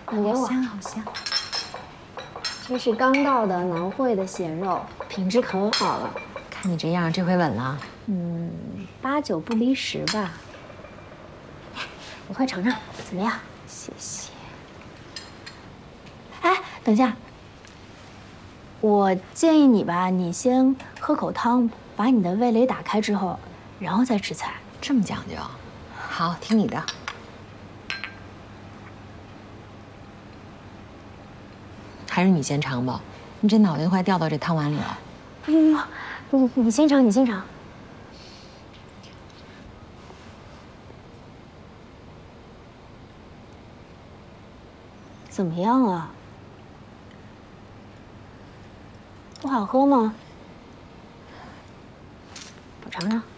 给我。 好香，好香。 这是刚到的南汇的咸肉，品质可好了。 看你这样，这回稳了。 8、9不离10吧。你快尝尝，怎么样？ 谢谢。 哎，等一下，我建议你吧，你先喝口汤，把你的味蕾打开之后，然后再吃菜。 这么讲究？好，听你的。还是你先尝吧，你这脑袋快掉到这汤碗里了。 你先尝，你先尝。怎么样啊？不好喝吗？我尝尝。